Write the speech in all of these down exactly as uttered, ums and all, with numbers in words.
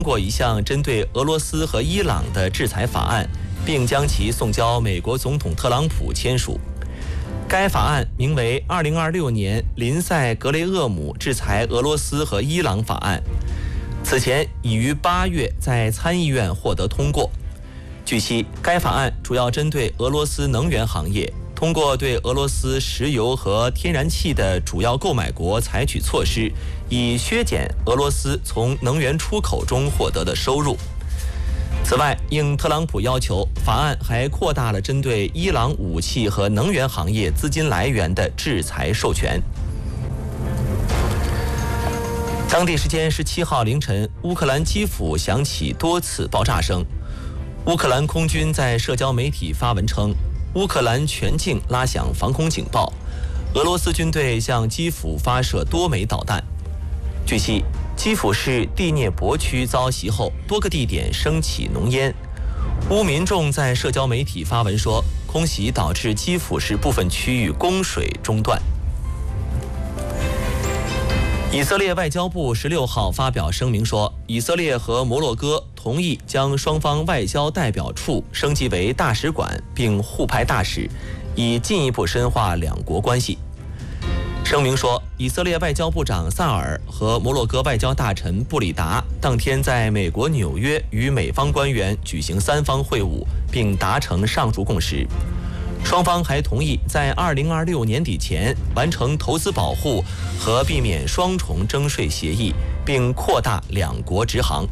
过一项针对俄罗斯和伊朗的制裁法案，并将其送交美国总统特朗普签署。该法案名为《二零二六年林赛格雷厄姆制裁俄罗斯和伊朗法案》，此前已于八月在参议院获得通过。据悉，该法案主要针对俄罗斯能源行业，通过对俄罗斯石油和天然气的主要购买国采取措施，以削减俄罗斯从能源出口中获得的收入。此外，应特朗普要求，法案还扩大了针对伊朗武器和能源行业资金来源的制裁授权。当地时间十七号凌晨，乌克兰基辅响起多次爆炸声。乌克兰空军在社交媒体发文称，乌克兰全境拉响防空警报，俄罗斯军队向基辅发射多枚导弹。据悉，基辅市第聂伯区遭袭后，多个地点升起浓烟。乌民众在社交媒体发文说，空袭导致基辅市部分区域供水中断。以色列外交部十六号发表声明说，以色列和摩洛哥同意将双方外交代表处升级为大使馆，并互派大使，以进一步深化两国关系。声明说，以色列外交部长萨尔和摩洛哥外交大臣布里达当天在美国纽约与美方官员举行三方会晤，并达成上述共识。双方还同意在二零二六年底前完成投资保护和避免双重征税协议，并扩大两国直航。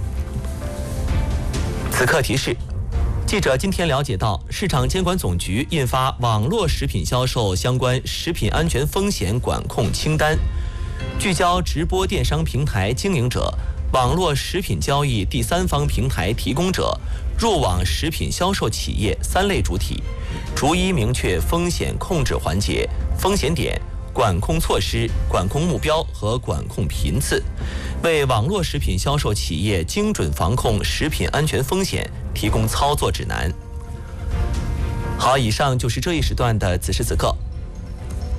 此刻提示，记者今天了解到，市场监管总局印发网络食品销售相关食品安全风险管控清单，聚焦直播电商平台经营者、网络食品交易第三方平台提供者、入网食品销售企业三类主体，逐一明确风险控制环节、风险点、管控措施、管控目标和管控频次，为网络食品销售企业精准防控食品安全风险提供操作指南。好，以上就是这一时段的此时此刻。